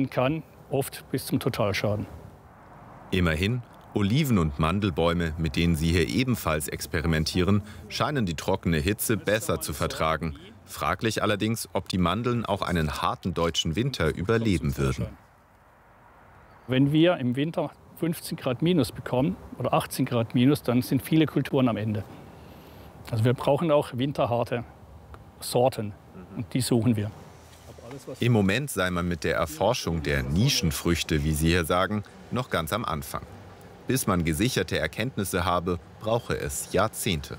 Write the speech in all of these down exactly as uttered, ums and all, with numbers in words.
sein kann, oft bis zum Totalschaden. Immerhin, Oliven- und Mandelbäume, mit denen sie hier ebenfalls experimentieren, scheinen die trockene Hitze besser zu vertragen. Fraglich allerdings, ob die Mandeln auch einen harten deutschen Winter überleben würden. Wenn wir im Winter fünfzehn Grad minus bekommen oder achtzehn Grad minus, dann sind viele Kulturen am Ende. Also wir brauchen auch winterharte Sorten und die suchen wir. Im Moment sei man mit der Erforschung der Nischenfrüchte, wie Sie hier sagen, noch ganz am Anfang. Bis man gesicherte Erkenntnisse habe, brauche es Jahrzehnte.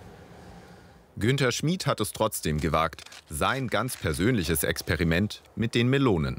Günther Schmid hat es trotzdem gewagt, sein ganz persönliches Experiment mit den Melonen.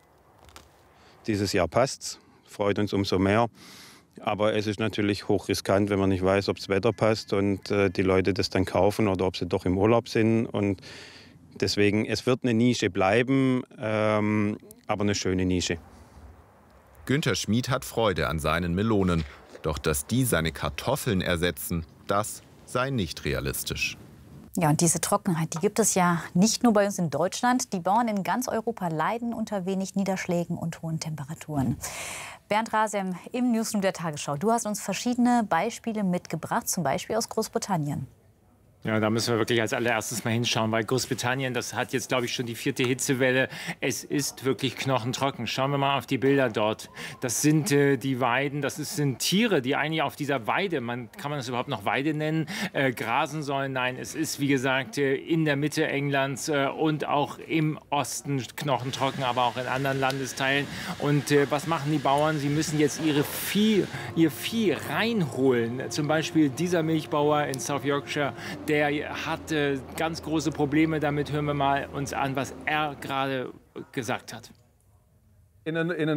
Dieses Jahr passt's, freut uns umso mehr. Aber es ist natürlich hochriskant, wenn man nicht weiß, ob das Wetter passt und äh, die Leute das dann kaufen oder ob sie doch im Urlaub sind. Und deswegen, es wird eine Nische bleiben, ähm, aber eine schöne Nische. Günther Schmid hat Freude an seinen Melonen. Doch dass die seine Kartoffeln ersetzen, das sei nicht realistisch. Ja, und diese Trockenheit, die gibt es ja nicht nur bei uns in Deutschland. Die Bauern in ganz Europa leiden unter wenig Niederschlägen und hohen Temperaturen. Bernd Rasem im Newsroom der Tagesschau. Du hast uns verschiedene Beispiele mitgebracht, zum Beispiel aus Großbritannien. Ja, da müssen wir wirklich als allererstes mal hinschauen, weil Großbritannien, das hat jetzt, glaube ich, schon die vierte Hitzewelle. Es ist wirklich knochentrocken. Schauen wir mal auf die Bilder dort. Das sind äh, die Weiden, das ist, sind Tiere, die eigentlich auf dieser Weide, man, kann man das überhaupt noch Weide nennen, äh, grasen sollen. Nein, es ist, wie gesagt, äh, in der Mitte Englands äh, und auch im Osten knochentrocken, aber auch in anderen Landesteilen. Und äh, was machen die Bauern? Sie müssen jetzt ihre Vieh, ihr Vieh reinholen. Zum Beispiel dieser Milchbauer in South Yorkshire, der hat äh, ganz große Probleme damit. Hören wir mal uns an, was er gerade gesagt hat. In einer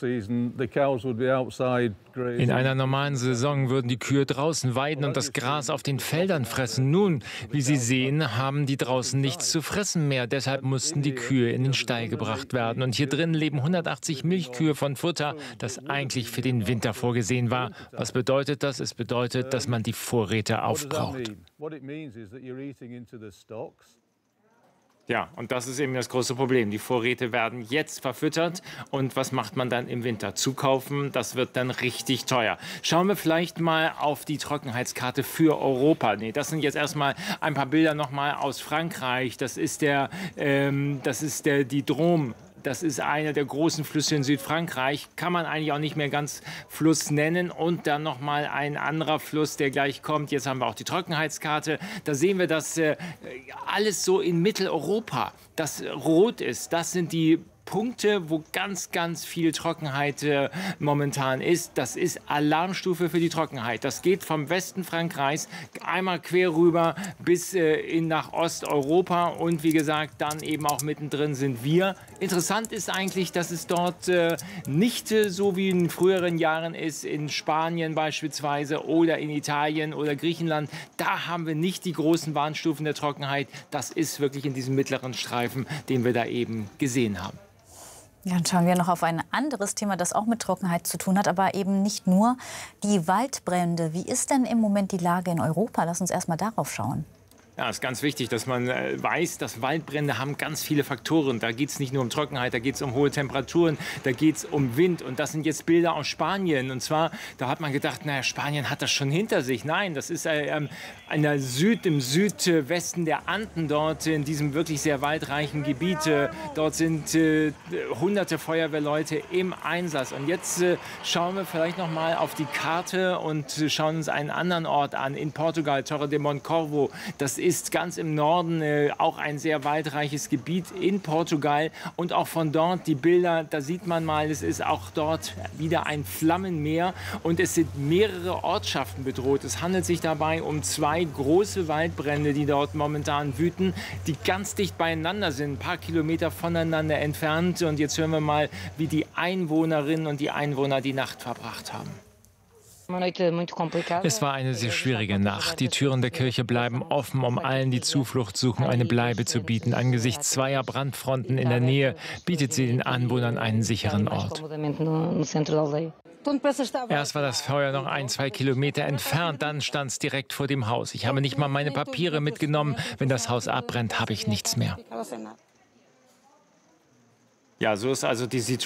normalen Saison würden die Kühe draußen weiden und das Gras auf den Feldern fressen. Nun, wie Sie sehen, haben die draußen nichts zu fressen mehr. Deshalb mussten die Kühe in den Stall gebracht werden. Und hier drin leben hundertachtzig Milchkühe von Futter, das eigentlich für den Winter vorgesehen war. Was bedeutet das? Es bedeutet, dass man die Vorräte aufbraucht. Ja, und das ist eben das große Problem. Die Vorräte werden jetzt verfüttert. Und was macht man dann im Winter? Zukaufen, das wird dann richtig teuer. Schauen wir vielleicht mal auf die Trockenheitskarte für Europa. Nee, das sind jetzt erstmal ein paar Bilder nochmal aus Frankreich. Das ist, der, ähm, das ist der, die Drôme. Das ist einer der großen Flüsse in Südfrankreich. Kann man eigentlich auch nicht mehr ganz Fluss nennen. Und dann noch mal ein anderer Fluss, der gleich kommt. Jetzt haben wir auch die Trockenheitskarte. Da sehen wir, dass äh, alles so in Mitteleuropa, das rot ist. Das sind die Punkte, wo ganz, ganz viel Trockenheit äh, momentan ist. Das ist Alarmstufe für die Trockenheit. Das geht vom Westen Frankreichs einmal quer rüber bis äh, in, nach Osteuropa. Und wie gesagt, dann eben auch mittendrin sind wir. Interessant ist eigentlich, dass es dort äh, nicht äh, so wie in früheren Jahren ist, in Spanien beispielsweise oder in Italien oder Griechenland. Da haben wir nicht die großen Warnstufen der Trockenheit. Das ist wirklich in diesem mittleren Streifen, den wir da eben gesehen haben. Ja, dann schauen wir noch auf ein anderes Thema, das auch mit Trockenheit zu tun hat, aber eben nicht nur die Waldbrände. Wie ist denn im Moment die Lage in Europa? Lass uns erst mal darauf schauen. Ja, es ist ganz wichtig, dass man äh, weiß, dass Waldbrände haben ganz viele Faktoren. Da geht es nicht nur um Trockenheit, da geht es um hohe Temperaturen, da geht es um Wind. Und das sind jetzt Bilder aus Spanien. Und zwar, da hat man gedacht, naja, Spanien hat das schon hinter sich. Nein, das ist äh, ähm, in der Süd, im Südwesten der Anden, dort in diesem wirklich sehr waldreichen Gebiet. Äh, dort sind äh, hunderte Feuerwehrleute im Einsatz. Und jetzt äh, schauen wir vielleicht noch mal auf die Karte und äh, schauen uns einen anderen Ort an, in Portugal, Torre de Moncorvo. Das ist ist ganz im Norden äh, auch ein sehr waldreiches Gebiet in Portugal. Und auch von dort die Bilder, da sieht man mal, es ist auch dort wieder ein Flammenmeer. Und es sind mehrere Ortschaften bedroht. Es handelt sich dabei um zwei große Waldbrände, die dort momentan wüten, die ganz dicht beieinander sind, ein paar Kilometer voneinander entfernt. Und jetzt hören wir mal, wie die Einwohnerinnen und die Einwohner die Nacht verbracht haben. Es war eine sehr schwierige Nacht. Die Türen der Kirche bleiben offen, um allen, die Zuflucht suchen, eine Bleibe zu bieten. Angesichts zweier Brandfronten in der Nähe bietet sie den Anwohnern einen sicheren Ort. Erst war das Feuer noch ein, zwei Kilometer entfernt, dann stand es direkt vor dem Haus. Ich habe nicht mal meine Papiere mitgenommen. Wenn das Haus abbrennt, habe ich nichts mehr. Ja, so ist also die Situation.